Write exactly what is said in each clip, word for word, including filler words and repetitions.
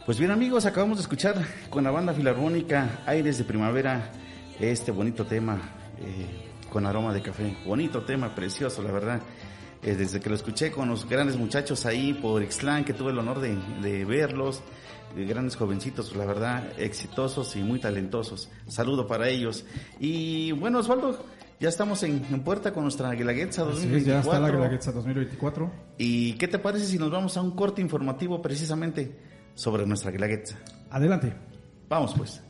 Pues bien, amigos, acabamos de escuchar con la banda filarmónica Aires de Primavera este bonito tema eh, con aroma de café. Bonito tema, precioso, la verdad. Eh, desde que lo escuché con los grandes muchachos ahí por Ixtlán, que tuve el honor de, de verlos, de grandes jovencitos, la verdad, exitosos y muy talentosos. Saludo para ellos. Y bueno, Osvaldo, ya estamos en, en puerta con nuestra Guelaguetza dos mil veinticuatro. Sí, ya está la Guelaguetza dos mil veinticuatro. ¿Y qué te parece si nos vamos a un corte informativo precisamente sobre nuestra Guelaguetza? Adelante. Vamos pues.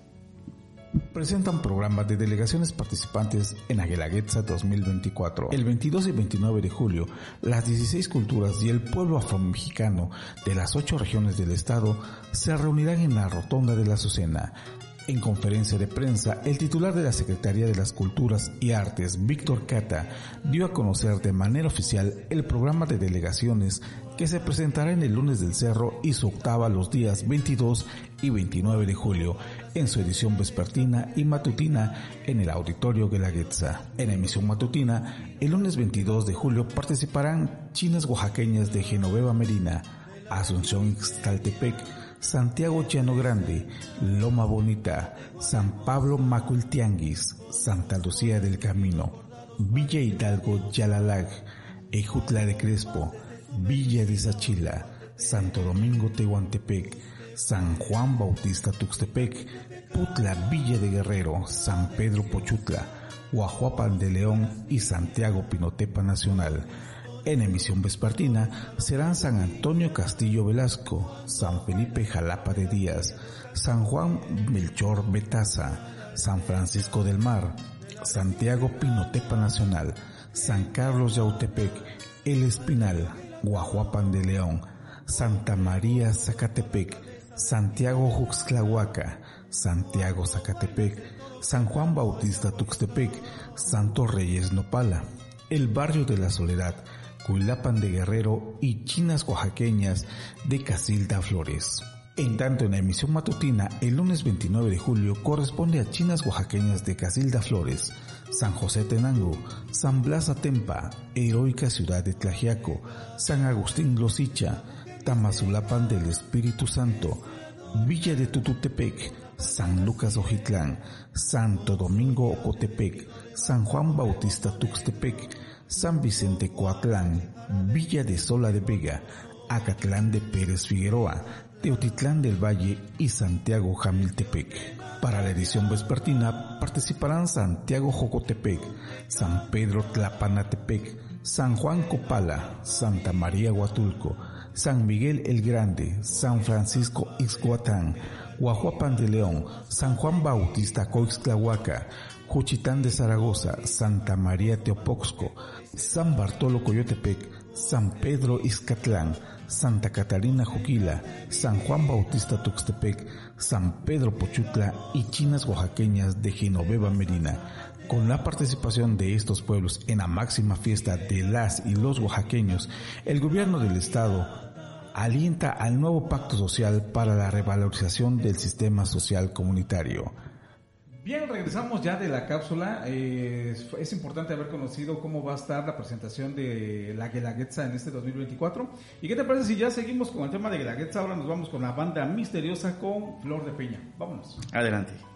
Presentan programa de delegaciones participantes en la Guelaguetza dos mil veinticuatro. El veintidós y veintinueve de julio, las dieciséis culturas y el pueblo afromexicano de las ocho regiones del estado se reunirán en la Rotonda de la Azucena. En conferencia de prensa, el titular de la Secretaría de las Culturas y Artes, Víctor Cata, dio a conocer de manera oficial el programa de delegaciones que se presentará en el Lunes del Cerro y su octava los días veintidós y veintinueve de julio, en su edición vespertina y matutina en el Auditorio Guelaguetza. En emisión matutina, el lunes veintidós de julio participarán chinas oaxaqueñas de Genoveva Merina, Asunción Ixtaltepec, Santiago Llano Grande, Loma Bonita, San Pablo Macuiltianguis, Santa Lucía del Camino, Villa Hidalgo Yalalag, Ejutla de Crespo, Villa de Sachila, Santo Domingo Tehuantepec, San Juan Bautista Tuxtepec, Putla Villa de Guerrero, San Pedro Pochutla, Guajuapan de León y Santiago Pinotepa Nacional. En emisión vespertina serán San Antonio Castillo Velasco, San Felipe Jalapa de Díaz, San Juan Melchor Betaza, San Francisco del Mar, Santiago Pinotepa Nacional, San Carlos Yautepec, El Espinal, Guajuapan de León, Santa María Zacatepec, Santiago Juxtlahuaca, Santiago Zacatepec, San Juan Bautista Tuxtepec, Santos Reyes Nopala, el Barrio de la Soledad, Cuilapan de Guerrero y chinas oaxaqueñas de Casilda Flores. En tanto, en la emisión matutina, el lunes veintinueve de julio corresponde a chinas oaxaqueñas de Casilda Flores, San José Tenango, San Blas Atempa, heroica ciudad de Tlaxiaco, San Agustín Losicha, Tamazulapan del Espíritu Santo, Villa de Tututepec, San Lucas Ojitlán, Santo Domingo Ocotepec, San Juan Bautista Tuxtepec, San Vicente Coatlán, Villa de Sola de Vega, Acatlán de Pérez Figueroa, Teotitlán del Valle y Santiago Jamiltepec. Para la edición vespertina participarán Santiago Jocotepec, San Pedro Tlapanatepec, San Juan Copala, Santa María Huatulco, San Miguel el Grande, San Francisco Ixhuatán, Guajuapan de León, San Juan Bautista Coixtlahuaca, Juchitán de Zaragoza, Santa María Teopoxco, San Bartolo Coyotepec, San Pedro Ixcatlán, Santa Catarina Juquila, San Juan Bautista Tuxtepec, San Pedro Pochutla y chinas oaxaqueñas de Genoveva Merina. Con la participación de estos pueblos en la máxima fiesta de las y los oaxaqueños, el gobierno del estado alienta al nuevo pacto social para la revalorización del sistema social comunitario. Bien, regresamos ya de la cápsula. Eh, es importante haber conocido cómo va a estar la presentación de la Guelaguetza en este dos mil veinticuatro. ¿Y qué te parece si ya seguimos con el tema de Guelaguetza? Ahora nos vamos con la banda misteriosa con Flor de Peña. Vámonos. Adelante.